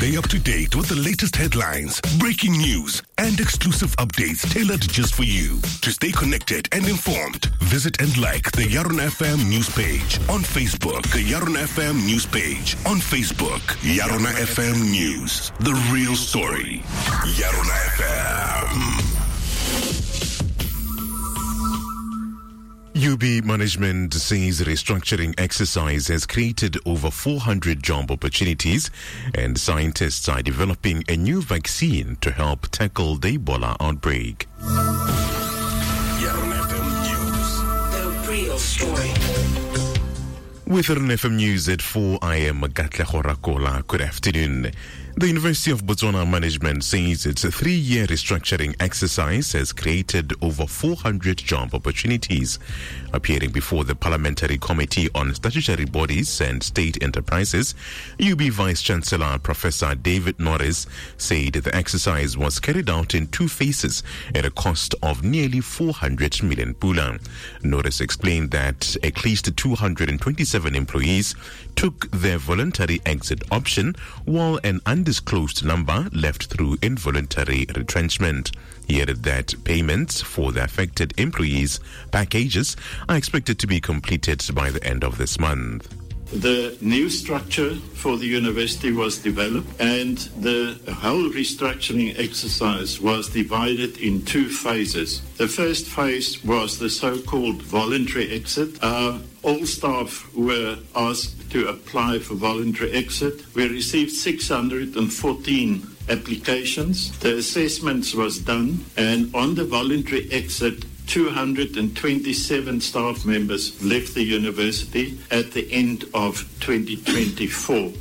Stay up to date with the latest headlines, breaking news, and exclusive updates tailored just for you. To stay connected and informed, visit and like the Yaron FM news page on Facebook. The Yaron FM news page on Facebook. Yaron FM News, the real story. Yaron FM. UB management says restructuring exercise has created over 400 job opportunities, and scientists are developing a new vaccine to help tackle the Ebola outbreak. Yaron FM News, the real story. With Yaron FM News at 4, I am Magatle Horakola. Good afternoon. The University of Botswana Management says its 3-year restructuring exercise has created over 400 job opportunities. Appearing before the Parliamentary Committee on Statutory Bodies and State Enterprises, UB Vice-Chancellor Professor David Norris said the exercise was carried out in 2 phases at a cost of nearly 400 million pula. Norris explained that at least 227 employees took their voluntary exit option, while an undisclosed number left through involuntary retrenchment. He added that payments for the affected employees' packages are expected to be completed by the end of this month. The new structure for the university was developed, and the whole restructuring exercise was divided in 2 phases. The first phase was the so-called voluntary exit. All staff were asked to apply for voluntary exit. We received 614 applications. The assessments was done, and on the voluntary exit, 227 staff members left the university at the end of 2024.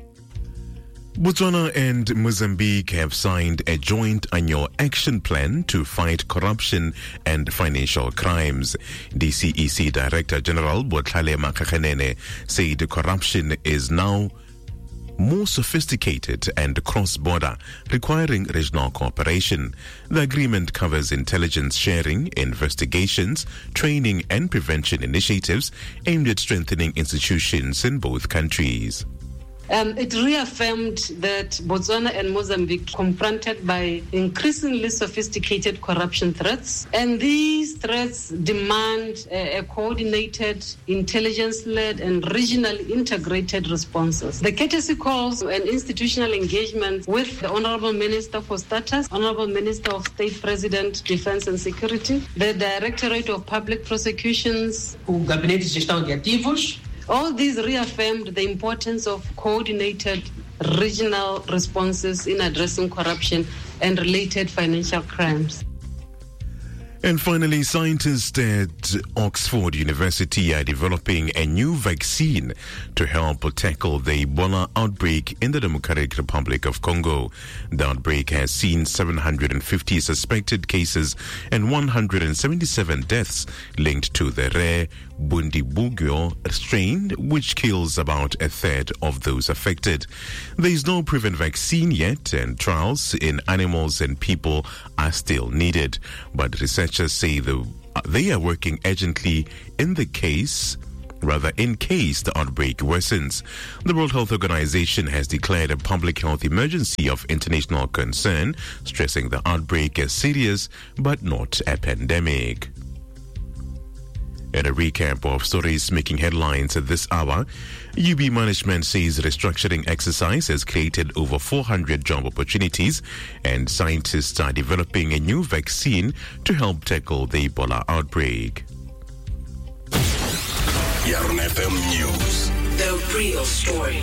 Botswana and Mozambique have signed a joint annual action plan to fight corruption and financial crimes. DCEC Director General Botlhale Makgakganene said corruption is now more sophisticated and cross-border, requiring regional cooperation. The agreement covers intelligence sharing, investigations, training and prevention initiatives aimed at strengthening institutions in both countries. It reaffirmed that Botswana and Mozambique confronted by increasingly sophisticated corruption threats, and these threats demand a coordinated, intelligence-led and regionally integrated responses. The courtesy calls an institutional engagement with the Honorable Minister for Status, Honorable Minister of State President, Defense and Security, the Directorate of Public Prosecutions, o Gabinete de Gestão de Ativos. All these reaffirmed the importance of coordinated regional responses in addressing corruption and related financial crimes. And finally, scientists at Oxford University are developing a new vaccine to help tackle the Ebola outbreak in the Democratic Republic of Congo. The outbreak has seen 750 suspected cases and 177 deaths linked to the rare Bundibugyo strain, which kills about a third of those affected. There is no proven vaccine yet, and trials in animals and people are still needed. But researchers say they are working urgently in case the outbreak worsens. The World Health Organization has declared a public health emergency of international concern, stressing the outbreak as serious but not a pandemic. And a recap of stories making headlines at this hour. UB management says restructuring exercise has created over 400 job opportunities, and scientists are developing a new vaccine to help tackle the Ebola outbreak. Yaron FM News, the real story.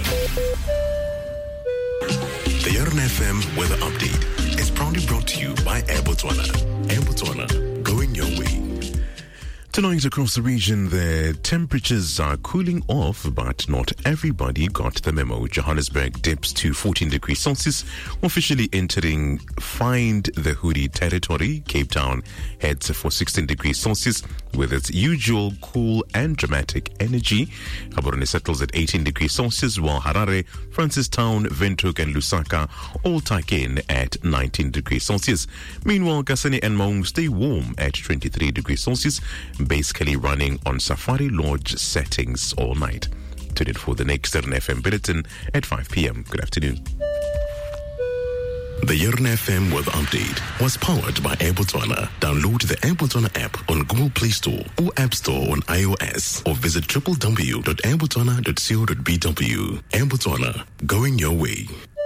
The Yaron FM weather update is proudly brought to you by Air Botswana. Air Botswana, going your way. Tonight across the region, the temperatures are cooling off, but not everybody got the memo. Johannesburg dips to 14 degrees Celsius, officially entering Find the Hoodie territory. Cape Town heads for 16 degrees Celsius with its usual cool and dramatic energy. Gaborone settles at 18 degrees Celsius, while Harare, Francistown, Windhoek and Lusaka all tuck in at 19 degrees Celsius. Meanwhile, Kasane and Maung stay warm at 23 degrees Celsius, basically running on Safari Lodge settings all night. Tune in for the next Yaron FM bulletin at 5 p.m. Good afternoon. The Yarna FM weather update was powered by Air Botswana. Download the Air Botswana app on Google Play Store or App Store on iOS or visit www.airbotswana.co.bw. Air Botswana, going your way.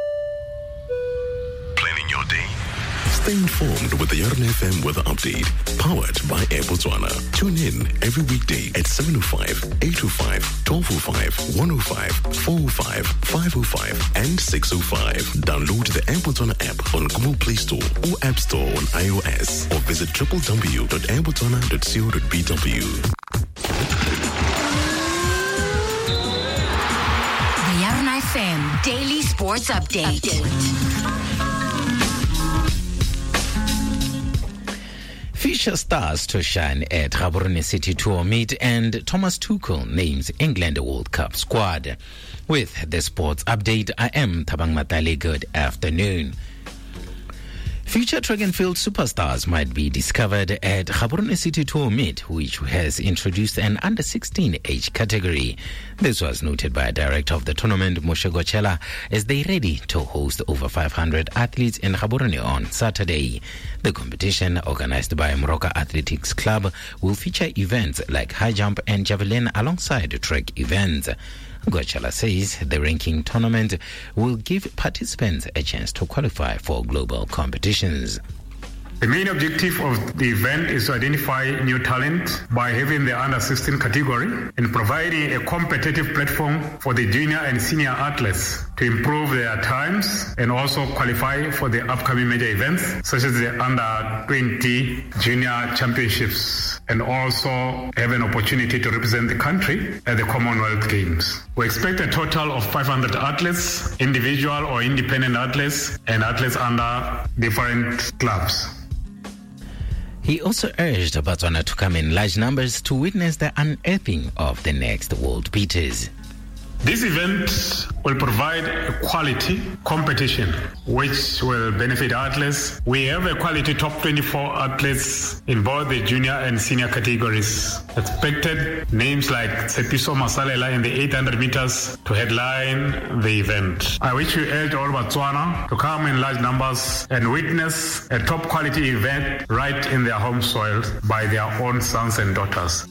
Planning your day? Stay informed with the Yarna FM weather update, powered by Air Botswana. Tune in every weekday at 7:05, 8:05, 12:05, 1:05, 4:05, 5:05, and 6:05. Download the Air Botswana app on Google Play Store or App Store on iOS or visit www.airbotswana.co.bw. The Yarna FM Daily Sports Update. Fisher stars to shine at Gaborone City Tour meet, and Thomas Tuchel names England World Cup squad. With the sports update, I am Thabang Matale. Good afternoon. Future track and field superstars might be discovered at Gaborone City Tour Meet, which has introduced an under-16 age category. This was noted by Director of the tournament, Moshe Gochela, as they ready to host over 500 athletes in Gaborone on Saturday. The competition, organized by Moroka Athletics Club, will feature events like high jump and javelin alongside track events. Gochela says the ranking tournament will give participants a chance to qualify for global competitions. The main objective of the event is to identify new talent by having the under-16 category and providing a competitive platform for the junior and senior athletes to improve their times and also qualify for the upcoming major events such as the under-20 junior championships, and also have an opportunity to represent the country at the Commonwealth Games. We expect a total of 500 athletes, individual or independent athletes, and athletes under different clubs. He also urged Botswana to come in large numbers to witness the unearthing of the next world beaters. This event will provide a quality competition which will benefit athletes. We have a quality top 24 athletes in both the junior and senior categories. Expected names like Tshepiso Masalela in the 800 meters to headline the event. I wish we urge all Botswana to come in large numbers and witness a top quality event right in their home soil by their own sons and daughters.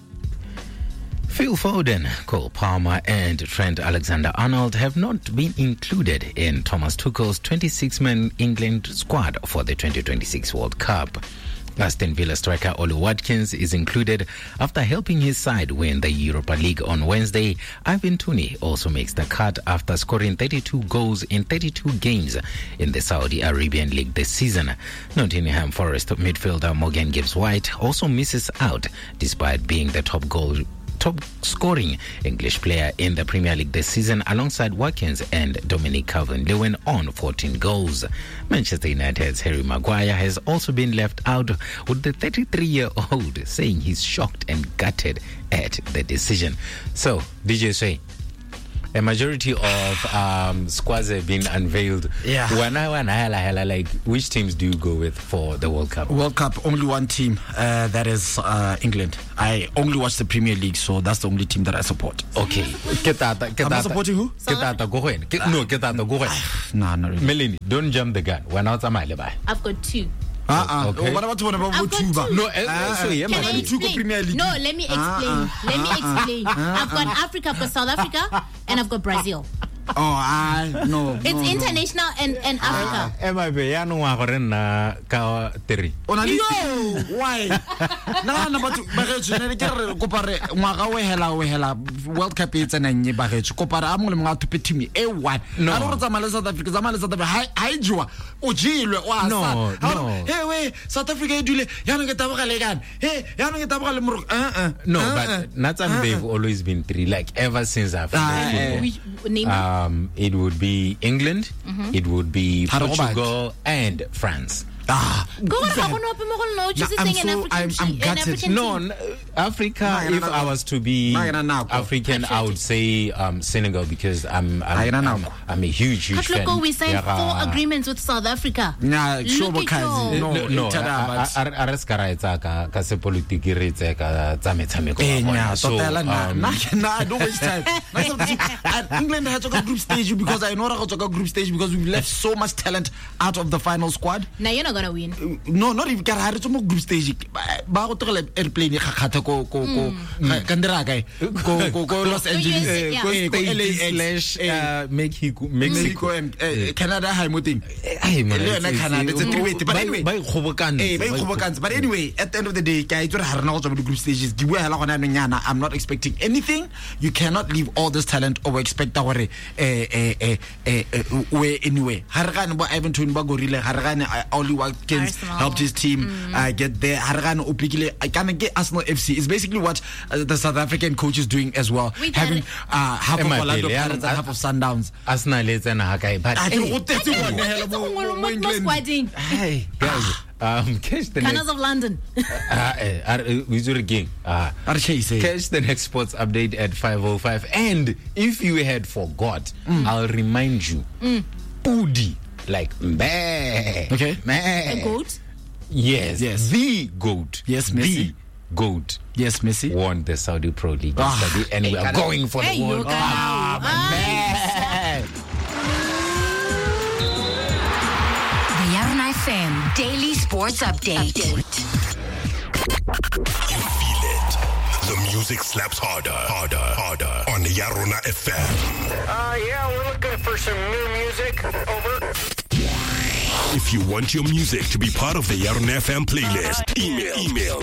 Phil Foden, Cole Palmer, and Trent Alexander-Arnold have not been included in Thomas Tuchel's 26-man England squad for the 2026 World Cup. Aston Villa striker Ollie Watkins is included after helping his side win the Europa League on Wednesday. Ivan Toney also makes the cut after scoring 32 goals in 32 games in the Saudi Arabian League this season. Nottingham Forest midfielder Morgan Gibbs-White also misses out despite being the top scoring English player in the Premier League this season, alongside Watkins and Dominic Calvert-Lewin on 14 goals. Manchester United's Harry Maguire has also been left out, with the 33-year-old saying he's shocked and gutted at the decision. So, DJ Sway, a majority of squads have been unveiled. Yeah. Like, which teams do you go with for the World Cup? World Cup, only one team, that is England. I only watch the Premier League, so that's the only team that I support. Okay. Am I supporting who? No, not really. Melanie, don't jump the gun. We're not I've got two. Okay. What about I've got two. No, Can I explain? No, let me explain. I've got Africa, I've got South Africa, and I've got Brazil. No. It's international and Africa. Why? World Cup is an baggage. Kopara amole mga to team A1. No. South Africa. No. Hey, wait, South Africa dule. Yano get tabaka legan. Hey, yano get tabaka lemur. No, but Natsam they've always been three, like ever since I've it would be England, it would be Portugal and France. I'm gutted. No, Africa. If I was to be African, I would say Senegal, because I'm a huge fan. We signed 4 agreements with South Africa. No. Don't waste time. England has a group stage because I know I got a group stage because we've left so much talent out of the final squad. Now you're not gonna win. No, not even group stage. Airplane Los Angeles Mexico and Canada. It's a 3-way. But anyway, at the end of the day, group stages. I'm not expecting anything. You cannot leave all this talent or expect our way anyway. Hargan Ivan Tunbagorilla, Hargan Oli Watkins helped his team get there. Hargan Opikile, I can't get Arsenal FC. It's basically what the South African coach is doing as well. Having half of Orlando Pirates and half of Sundowns. Arsenal is an Hakai, but hey guys. Catch the Cannons of London. Catch the next sports update at 5:05. And if you had forgot, I'll remind you. Pudi, like meh. Okay. Meh. A goat? Yes. The goat. Yes, Messi. The goat. Yes, Messi won the Saudi Pro League yesterday, and we are going for the World Cup. Yarn FM Daily Sports Update. You feel it. The music slaps harder on Yarona FM. Yeah, we're looking for some new music. Over. If you want your music to be part of the Yarona FM playlist, email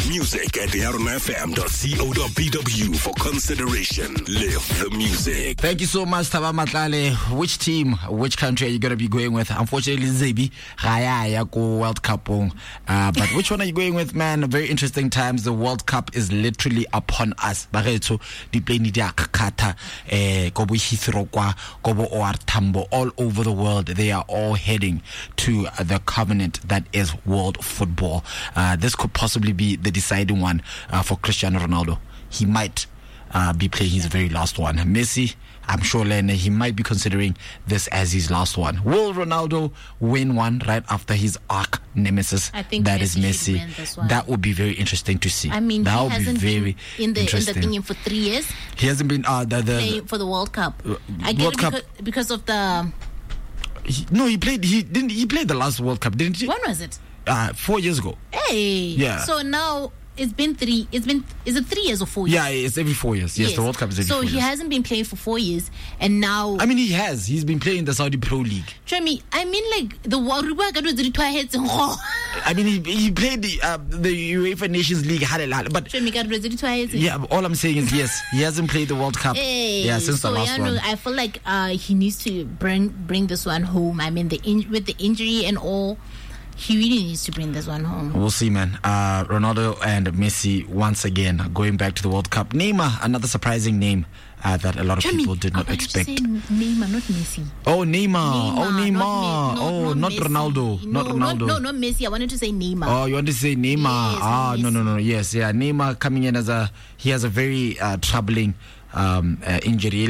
music@yaronafm.co.bw for consideration. Live the music. Thank you so much, Taba Matlale. Which team, which country are you going to be going with? Unfortunately, Zebi, Raya go World Cup. But which one are you going with, man? Very interesting times. The World Cup is literally upon us. Bareto, di play ni dia Kakata, Kobo Hithrokwa, Kobo Oar Tambo, all over the world. They are all heading to the covenant that is world football. This could possibly be the deciding one for Cristiano Ronaldo. He might be playing his very last one. Messi, I'm sure he might be considering this as his last one. Will Ronaldo win one right after his arch nemesis? I think that Messi is Messi. That would be very interesting to see. I mean, that he would hasn't be very been in the thingy for 3 years. He hasn't been playing for the World Cup. I get it because of the. He played. He played the last World Cup, didn't he? When was it? 4 years ago. Hey. Yeah. So now it's been 3. Is it 3 years or 4 years? Yeah, it's every 4 years. Yes, the World Cup is every 4 years. So he hasn't been playing for 4 years, and now. I mean, he has. He's been playing the Saudi Pro League. I mean, like the World Cup. I mean, he played the UEFA Nations League. But yeah, all I'm saying is yes, he hasn't played the World Cup. Since the last one. I feel like he needs to bring this one home. I mean, with the injury and all. He really needs to bring this one home. We'll see, man. Ronaldo and Messi once again going back to the World Cup. Neymar, another surprising name that a lot of people did not expect. Neymar, not Messi. Oh, Neymar. Not Ronaldo. Not Ronaldo. No, Messi. I wanted to say Neymar. Oh, you want to say Neymar? Yes, no. Yes, yeah. Neymar coming in he has a very troubling injury.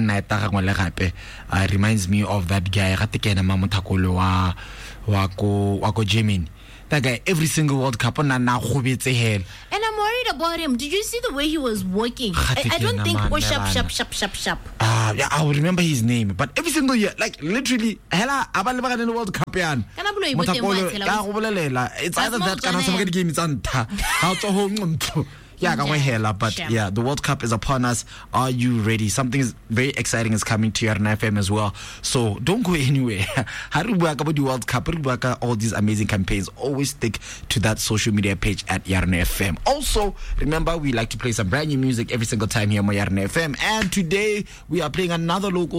Reminds me of that guy Wako Jimin. That guy, every single World Cup, and I'm worried about him. Did you see the way he was walking? I don't think it was sharp. Yeah, I will remember his name. But every single year, like literally, it's either that but yeah, the World Cup is upon us. Are you ready? Something very exciting is coming to Yarn FM as well. So don't go anywhere. About the World Cup, all these amazing campaigns. Always stick to that social media page at Yarn FM. Also, remember, we like to play some brand new music every single time here on Yarn FM. And today we are playing another local